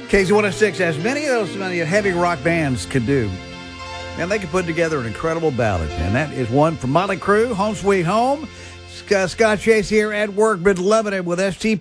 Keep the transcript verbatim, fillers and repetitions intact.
K Z one oh six, as many of those many heavy rock bands could do. And they could put together an incredible ballad. And that is one from Motley Crue, Home Sweet Home. Scott Chase here at work, but loving it with S T